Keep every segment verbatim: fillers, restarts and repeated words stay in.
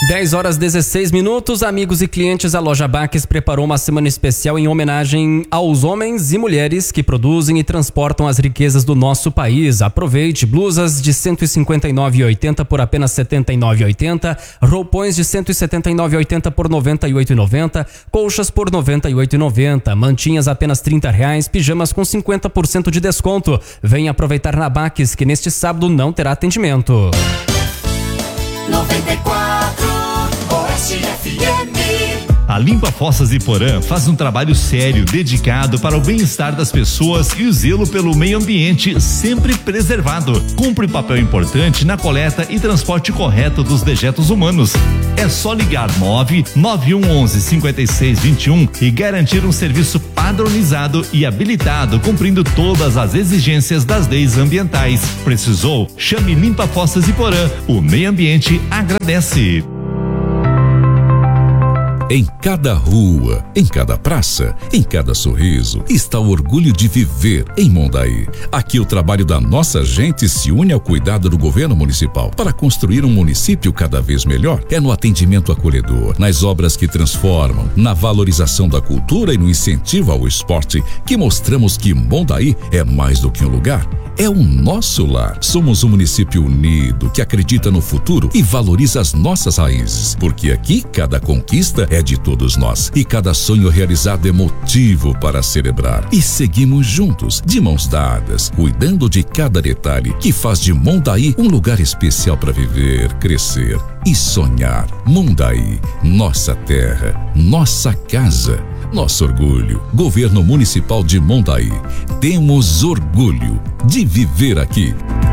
dez horas dezesseis minutos, amigos e clientes, a loja Baques preparou uma semana especial em homenagem aos homens e mulheres que produzem e transportam as riquezas do nosso país. Aproveite, blusas de cento e cinquenta e nove reais e oitenta centavos por apenas setenta e nove reais e oitenta centavos, roupões de cento e setenta e nove reais e oitenta centavos por noventa e oito reais e noventa centavos, colchas por noventa e oito reais e noventa centavos, mantinhas apenas trinta reais, pijamas com cinquenta por cento de desconto. Venha aproveitar na Baques, que neste sábado não terá atendimento. noventa e quatro Oeste F M. A Limpa Fossas Iporã faz um trabalho sério, dedicado para o bem-estar das pessoas e o zelo pelo meio ambiente sempre preservado. Cumpre papel importante na coleta e transporte correto dos dejetos humanos. É só ligar nove nove um onze cinquenta e seis vinte e um e garantir um serviço padronizado e habilitado, cumprindo todas as exigências das leis ambientais. Precisou? Chame Limpa Fossas Iporã. O meio ambiente agradece. Em cada rua, em cada praça, em cada sorriso, está o orgulho de viver em Mondaí. Aqui o trabalho da nossa gente se une ao cuidado do governo municipal para construir um município cada vez melhor. É no atendimento acolhedor, nas obras que transformam, na valorização da cultura e no incentivo ao esporte que mostramos que Mondaí é mais do que um lugar. É o nosso lar. Somos um município unido que acredita no futuro e valoriza as nossas raízes. Porque aqui cada conquista é de todos nós e cada sonho realizado é motivo para celebrar. E seguimos juntos, de mãos dadas, cuidando de cada detalhe que faz de Mondaí um lugar especial para viver, crescer e sonhar. Mondaí, nossa terra, nossa casa. Nosso orgulho, Governo Municipal de Mondaí. Temos orgulho de viver aqui.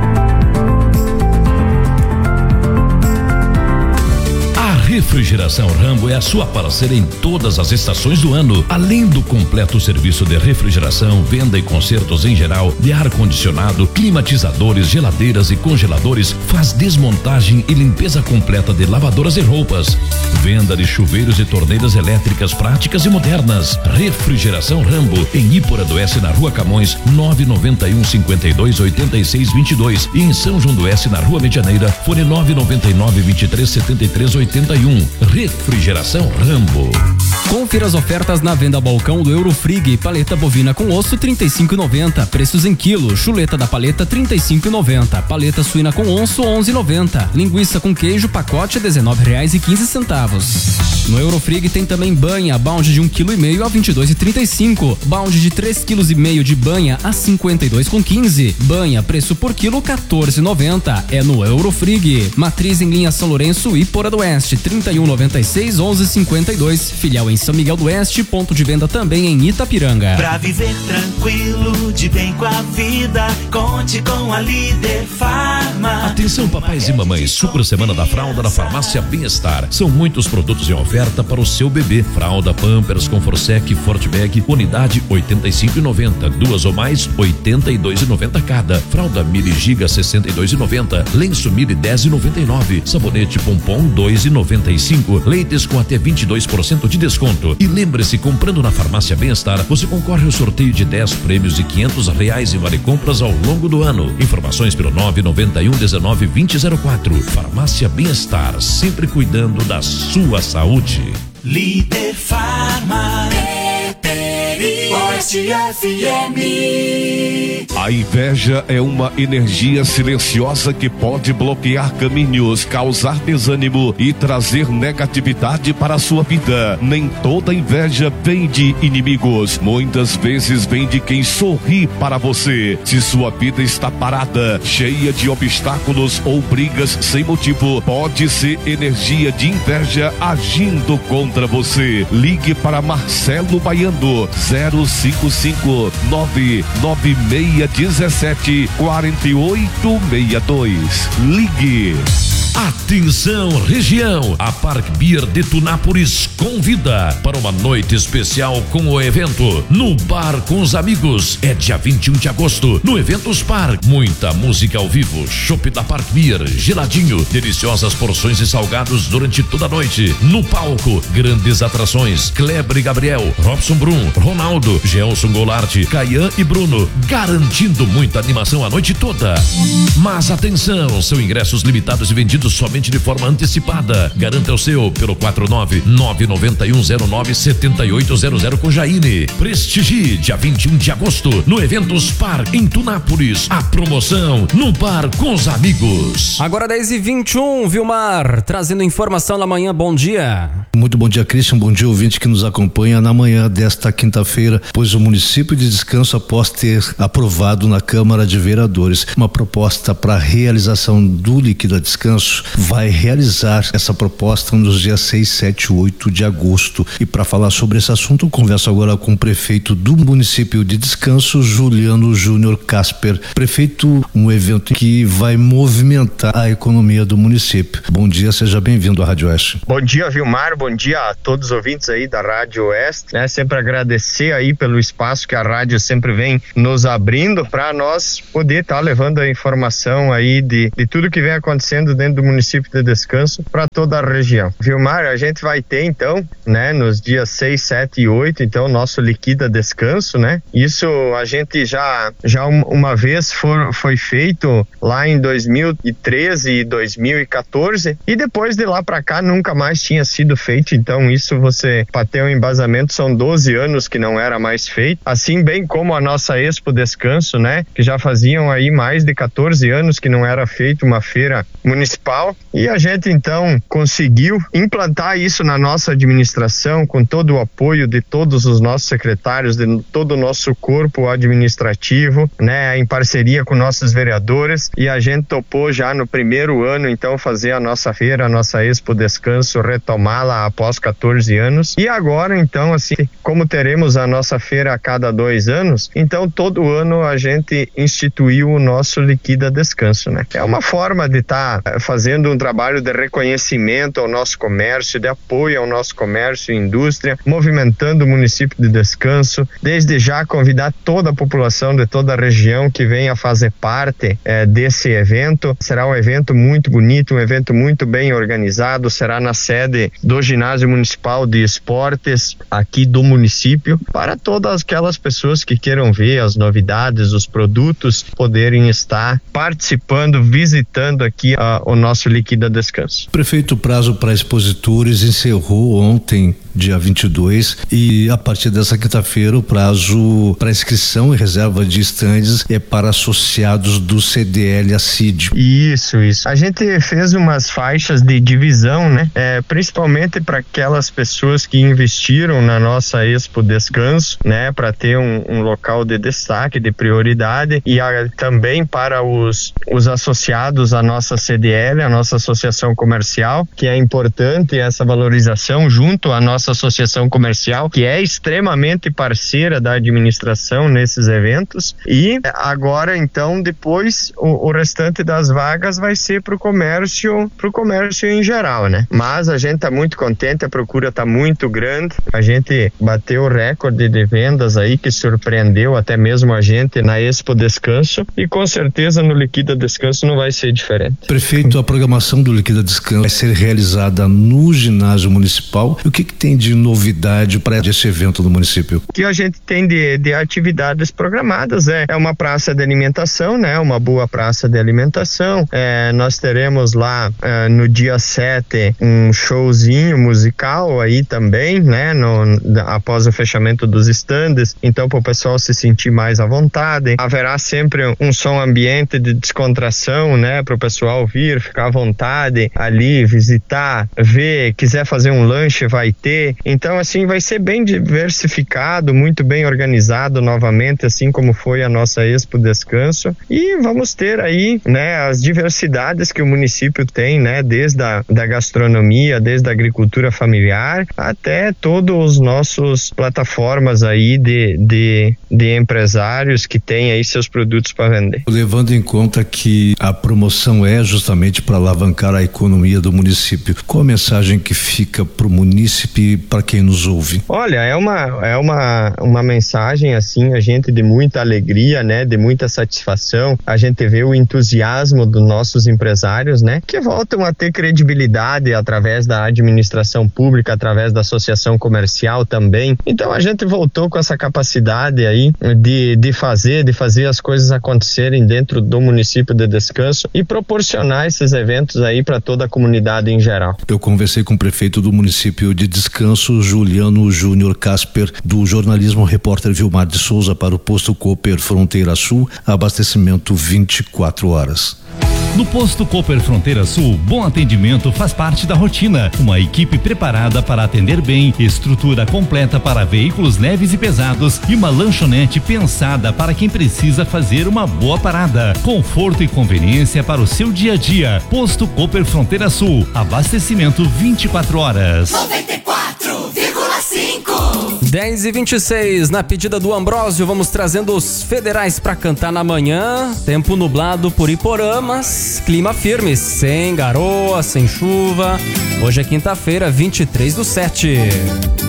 Refrigeração Rambo é a sua parceira em todas as estações do ano. Além do completo serviço de refrigeração, venda e consertos em geral, de ar-condicionado, climatizadores, geladeiras e congeladores, faz desmontagem e limpeza completa de lavadoras e roupas. Venda de chuveiros e torneiras elétricas práticas e modernas. Refrigeração Rambo, em Ípora do Oeste, na Rua Camões, nove nove um, cinquenta e dois, oitenta e seis, vinte e dois, e em São João do Oeste, na Rua Medianeira, fone nove nove nove, vinte e três, setenta e três, oitenta e um. Refrigeração Rambo. Confira as ofertas na venda balcão do Eurofrig. Paleta bovina com osso trinta e cinco reais e noventa centavos, preços em quilo. Chuleta da paleta trinta e cinco reais e noventa centavos, paleta suína com osso onze reais e noventa centavos, linguiça com queijo pacote dezenove reais e quinze centavos. No Eurofrig tem também banha, balde de um vírgula cinco quilo a vinte e dois reais e trinta e cinco centavos, balde de três vírgula cinco quilos de banha a cinquenta e dois reais e quinze centavos, banha preço por quilo quatorze reais e noventa centavos. É no Eurofrig. Matriz em linha São Lourenço e Ípora do Oeste, trinta e um, noventa e seis, onze, cinquenta e dois, filial em São Miguel do Oeste, ponto de venda também em Itapiranga. Pra viver tranquilo, de bem com a vida, conte com a Líder Farma. Atenção papais e mamães, super semana da fralda na Farmácia Bem-Estar. São muitos produtos em oferta para o seu bebê. Fralda Pampers com Forsec e Fortbag, unidade oitenta e cinco reais e noventa centavos, duas ou mais oitenta e dois reais e noventa centavos cada. Fralda Mili Giga sessenta e dois reais e noventa centavos, lenço Mili dez reais e noventa e nove centavos, sabonete Pompom dois reais e noventa e cinco centavos, leites com até vinte e dois por cento de desconto. E lembre-se, comprando na Farmácia Bem-Estar, você concorre ao sorteio de dez prêmios de quinhentos reais em vale compras ao longo do ano. Informações pelo nove nove um, dezenove, vinte, zero quatro. Farmácia Bem-Estar, sempre cuidando da sua saúde. Líder Farma, Oeste F M. A inveja é uma energia silenciosa que pode bloquear caminhos, causar desânimo e trazer negatividade para a sua vida. Nem toda inveja vem de inimigos, muitas vezes vem de quem sorri para você. Se sua vida está parada, cheia de obstáculos ou brigas sem motivo, pode ser energia de inveja agindo contra você. Ligue para Marcelo Baiano, zero cinco cinco, nove nove seis um sete, quatro oito seis dois. Ligue. Atenção região, a Park Beer de Tunápolis convida para uma noite especial com o evento no Bar com os Amigos. É dia vinte e um de agosto no Eventos Park. Muita música ao vivo, chopp da Park Beer, geladinho, deliciosas porções e salgados durante toda a noite. No palco, grandes atrações, Kleber e Gabriel, Robson Brum, Ronaldo, Gelson Goulart, Caian e Bruno, garantindo muita animação a noite toda. Mas atenção, são ingressos limitados e vendidos pedido somente de forma antecipada. Garanta o seu pelo quatro nove nove nove um zero nove sete oito zero zero com Jaine. Prestigie dia vinte e um de agosto no Eventos Par em Tunápolis. A promoção num par com os amigos. Agora dez e vinte e um, Vilmar, trazendo informação na manhã. Bom dia. Muito bom dia, Christian. Bom dia, ouvinte que nos acompanha na manhã desta quinta-feira, pois o município de Descanso, após ter aprovado na Câmara de Vereadores uma proposta para a realização do Liquida Descanso, vai realizar essa proposta nos dias seis, sete e oito de agosto. E para falar sobre esse assunto, eu converso agora com o prefeito do município de Descanso, Juliano Júnior Casper. Prefeito, um evento que vai movimentar a economia do município. Bom dia, seja bem-vindo à Rádio Oeste. Bom dia, Vilmar, bom dia a todos os ouvintes aí da Rádio Oeste, né? Sempre agradecer aí pelo espaço que a rádio sempre vem nos abrindo para nós poder estar tá levando a informação aí de, de tudo que vem acontecendo dentro do município de Descanso para toda a região. Vilmar, a gente vai ter então, né, nos dias seis, sete e oito, então, nosso Liquida Descanso, né? Isso a gente já, já uma vez for, foi feito lá em dois mil e treze e dois mil e quatorze e depois de lá para cá nunca mais tinha sido feito, então isso você, para ter um embasamento, são doze anos que não era mais feito, assim bem como a nossa Expo Descanso, né? Que já faziam aí mais de quatorze anos que não era feita uma feira municipal e a gente então conseguiu implantar isso na nossa administração com todo o apoio de todos os nossos secretários, de todo o nosso corpo administrativo, né? Em parceria com nossos vereadores e a gente topou já no primeiro ano então fazer a nossa feira, a nossa Expo Descanso, retomá-la após quatorze anos e agora então assim, como teremos a nossa feira a cada dois anos, então todo ano a gente instituiu o nosso Liquida Descanso, né? É uma forma de estar tá fazendo um trabalho de reconhecimento ao nosso comércio, de apoio ao nosso comércio e indústria, movimentando o município de Descanso, desde já convidar toda a população de toda a região que venha fazer parte eh, desse evento. Será um evento muito bonito, um evento muito bem organizado, será na sede do Ginásio Municipal de Esportes aqui do município, para todas aquelas pessoas que queiram ver as novidades, os produtos, poderem estar participando, visitando aqui uh, o nosso Liquida Descanso. Prefeito, o prazo para expositores encerrou ontem, dia vinte e dois, e a partir dessa quinta-feira o prazo para inscrição e reserva de estandes é para associados do C D L Acid. Isso, isso. A gente fez umas faixas de divisão, né? É, principalmente para aquelas pessoas que investiram na nossa Expo Descanso, né? Para ter um, um local de destaque, de prioridade e a, também para os, os associados à nossa C D L, a nossa associação comercial, que é importante essa valorização junto à nossa associação comercial, que é extremamente parceira da administração nesses eventos. E agora então depois o, o restante das vagas vai ser para o comércio, para o comércio em geral, né? Mas a gente tá muito contente, a procura tá muito grande, a gente bateu o recorde de vendas aí que surpreendeu até mesmo a gente na Expo Descanso e com certeza no Liquida Descanso não vai ser diferente. Prefeito, a programação do Liquida Descanso vai ser realizada no ginásio municipal. O que que tem de novidade para esse evento do município? O que a gente tem de, de atividades programadas é, é uma praça de alimentação, né? Uma boa praça de alimentação. É, nós teremos lá é, no dia sete um showzinho musical aí também, né? No, após o fechamento dos estandes, então para o pessoal se sentir mais à vontade. Haverá sempre um som ambiente de descontração, né? Para o pessoal vir, ficar à vontade ali, visitar, ver, quiser fazer um lanche, vai ter. Então assim vai ser bem diversificado, muito bem organizado novamente, assim como foi a nossa Expo Descanso, e vamos ter aí, né, as diversidades que o município tem, né, desde a da gastronomia, desde a agricultura familiar até todos os nossos plataformas aí de, de, de empresários que têm aí seus produtos para vender. Levando em conta que a promoção é justamente para alavancar a economia do município, qual a mensagem que fica para o munícipe transmitir para quem nos ouve? Olha, é uma, é uma, uma mensagem assim, a gente de muita alegria, né, de muita satisfação. A gente vê o entusiasmo dos nossos empresários, né, que voltam a ter credibilidade através da administração pública, através da associação comercial também. Então a gente voltou com essa capacidade aí de, de fazer, de fazer as coisas acontecerem dentro do município de Descanso e proporcionar esses eventos aí para toda a comunidade em geral. Eu conversei com o prefeito do município de Descanso, Juliano Júnior Casper, do jornalismo repórter Vilmar de Souza, para o posto Cooper Fronteira Sul, abastecimento vinte e quatro horas. No posto Cooper Fronteira Sul, bom atendimento faz parte da rotina. Uma equipe preparada para atender bem, estrutura completa para veículos leves e pesados e uma lanchonete pensada para quem precisa fazer uma boa parada. Conforto e conveniência para o seu dia a dia. Posto Cooper Fronteira Sul, abastecimento vinte e quatro horas. noventa e quatro vírgula cinco. dez e vinte e seis, na pedida do Ambrósio, vamos trazendo os federais para cantar na manhã. Tempo nublado por Iporã, mas clima firme, sem garoa, sem chuva. Hoje é quinta-feira, vinte e três do sete.